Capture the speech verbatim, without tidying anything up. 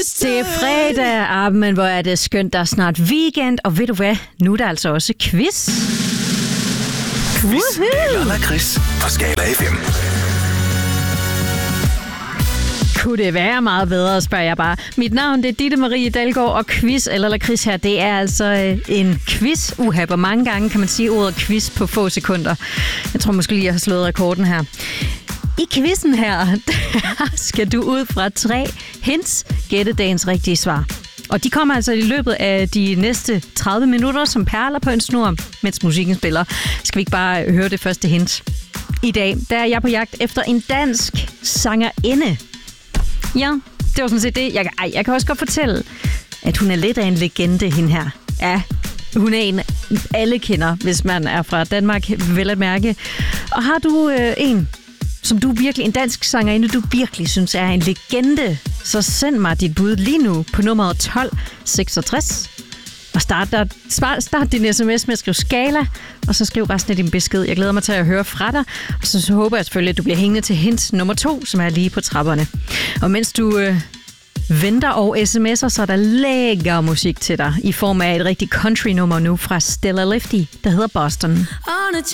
Det er fredag, ah, men hvor er det skønt, der er snart weekend, og ved du hvad, nu er der altså også quiz. Quiz med Lotte og Chris på Skala F M. Kunne det være meget bedre, spørger jeg bare. Mit navn det er Ditte Marie Dalgaard, og quiz eller lakrids her, det er altså øh, en quiz. Uha, hvor mange gange kan man sige ordet quiz på få sekunder. Jeg tror måske lige, jeg har slået rekorden her. I quizzen her, der skal du ud fra tre hints gætte dagens rigtige svar. Og de kommer altså i løbet af de næste tredive minutter som perler på en snor, mens musikken spiller. Skal vi ikke bare høre det første hint? I dag, der er jeg på jagt efter en dansk sangerinde. Ja, det var sådan set det. Jeg, ej, jeg kan også godt fortælle, at hun er lidt af en legende, hende her. Ja, hun er en, alle kender, hvis man er fra Danmark, vel at mærke. Og har du øh, en, som du virkelig, en dansk sangerinde, du virkelig synes er en legende, så send mig dit bud lige nu på nummeret tolv seksogtres. Og start, der, start din sms med at skrive Skala, og så skriv resten af din besked. Jeg glæder mig til at høre fra dig, og så, så håber jeg selvfølgelig, at du bliver hængende til hint nummer to, som er lige på trapperne. Og mens du øh, venter og sms'er, så er der lækker musik til dig, i form af et rigtig country-nummer nu fra Stella Lifty, der hedder Boston. On a